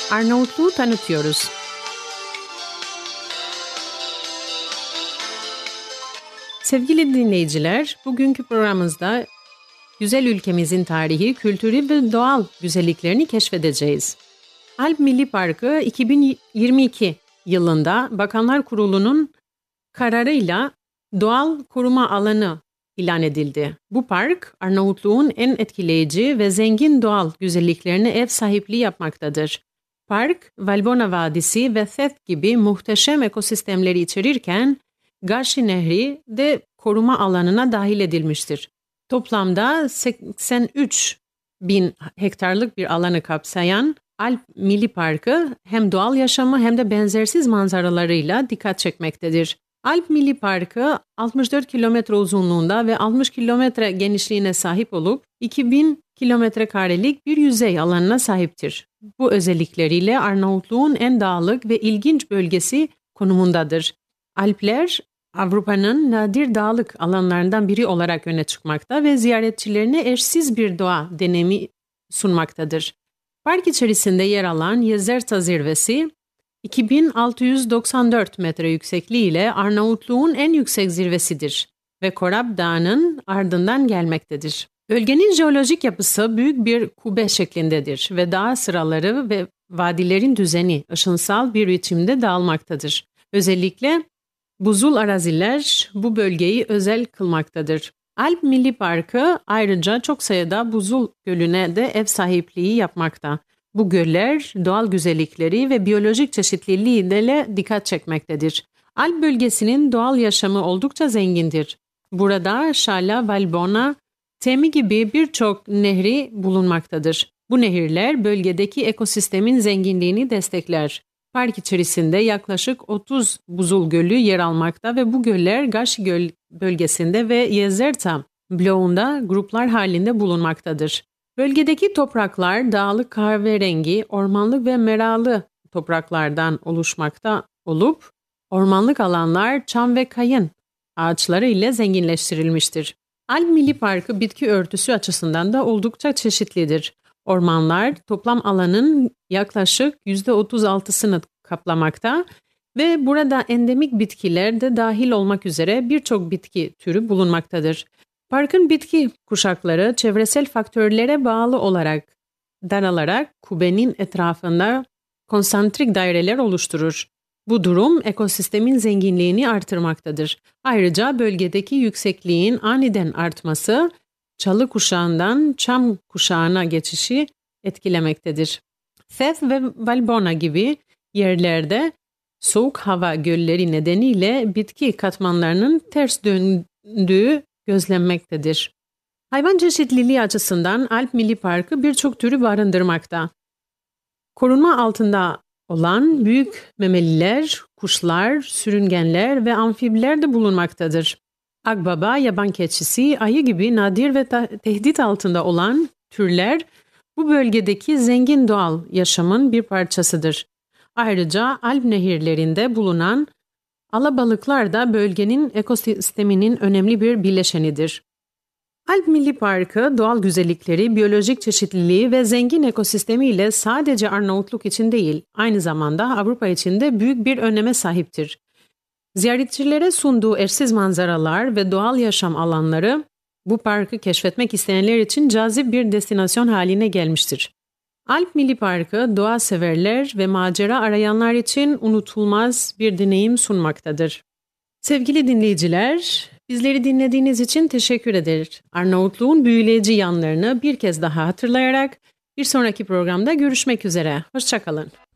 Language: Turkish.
Arnavutluğu tanıtıyoruz. Sevgili dinleyiciler, bugünkü programımızda güzel ülkemizin tarihi, kültürü ve doğal güzelliklerini keşfedeceğiz. Alp Milli Parkı 2022 yılında Bakanlar Kurulu'nun kararıyla doğal koruma alanı ilan edildi. Bu park, Arnavutluğun en etkileyici ve zengin doğal güzelliklerine ev sahipliği yapmaktadır. Park, Valbona Vadisi ve Thet gibi muhteşem ekosistemleri içerirken, Gashi Nehri de koruma alanına dahil edilmiştir. Toplamda 83 bin hektarlık bir alanı kapsayan Alp Milli Parkı hem doğal yaşamı hem de benzersiz manzaralarıyla dikkat çekmektedir. Alp Milli Parkı 64 kilometre uzunluğunda ve 60 kilometre genişliğine sahip olup 2000 kilometre karelik bir yüzey alanına sahiptir. Bu özellikleriyle Arnavutluğun en dağlık ve ilginç bölgesi konumundadır. Alpler Avrupa'nın nadir dağlık alanlarından biri olarak öne çıkmakta ve ziyaretçilerine eşsiz bir doğa deneyimi sunmaktadır. Park içerisinde yer alan Jezerta Zirvesi, 2694 metre yüksekliği ile Arnavutluğun en yüksek zirvesidir ve Korab Dağı'nın ardından gelmektedir. Bölgenin jeolojik yapısı büyük bir kubbe şeklindedir ve dağ sıraları ve vadilerin düzeni ışınsal bir biçimde dağılmaktadır. Özellikle buzul araziler bu bölgeyi özel kılmaktadır. Alp Milli Parkı ayrıca çok sayıda buzul gölüne de ev sahipliği yapmakta. Bu göller doğal güzellikleri ve biyolojik çeşitliliği ile dikkat çekmektedir. Alp bölgesinin doğal yaşamı oldukça zengindir. Burada Şala, Valbona, Temi gibi birçok nehri bulunmaktadır. Bu nehirler bölgedeki ekosistemin zenginliğini destekler. Park içerisinde yaklaşık 30 buzul gölü yer almakta ve bu göller Gashi Göl bölgesinde ve Jezerta bloğunda gruplar halinde bulunmaktadır. Bölgedeki topraklar dağlık kahverengi, ormanlık ve meralı topraklardan oluşmakta olup, ormanlık alanlar çam ve kayın ağaçları ile zenginleştirilmiştir. Alp Milli Parkı bitki örtüsü açısından da oldukça çeşitlidir. Ormanlar toplam alanın yaklaşık %36'sını kaplamakta ve burada endemik bitkiler de dahil olmak üzere birçok bitki türü bulunmaktadır. Parkın bitki kuşakları çevresel faktörlere bağlı olarak daralarak kubbenin etrafında konsantrik daireler oluşturur. Bu durum ekosistemin zenginliğini artırmaktadır. Ayrıca bölgedeki yüksekliğin aniden artması çalı kuşağından çam kuşağına geçişi etkilemektedir. Thet ve Valbona gibi yerlerde soğuk hava gölleri nedeniyle bitki katmanlarının ters döndüğü gözlenmektedir. Hayvan çeşitliliği açısından Alp Milli Parkı birçok türü barındırmakta. Korunma altında olan büyük memeliler, kuşlar, sürüngenler ve amfibiler de bulunmaktadır. Akbaba, yaban keçisi, ayı gibi nadir ve tehdit altında olan türler bu bölgedeki zengin doğal yaşamın bir parçasıdır. Ayrıca Alp nehirlerinde bulunan alabalıklar da bölgenin ekosisteminin önemli bir bileşenidir. Alp Milli Parkı doğal güzellikleri, biyolojik çeşitliliği ve zengin ekosistemiyle sadece Arnavutluk için değil, aynı zamanda Avrupa için de büyük bir öneme sahiptir. Ziyaretçilere sunduğu eşsiz manzaralar ve doğal yaşam alanları bu parkı keşfetmek isteyenler için cazip bir destinasyon haline gelmiştir. Alp Milli Parkı doğa severler ve macera arayanlar için unutulmaz bir deneyim sunmaktadır. Sevgili dinleyiciler, bizleri dinlediğiniz için teşekkür ederiz. Arnavutluğun büyüleyici yanlarını bir kez daha hatırlayarak bir sonraki programda görüşmek üzere. Hoşça kalın.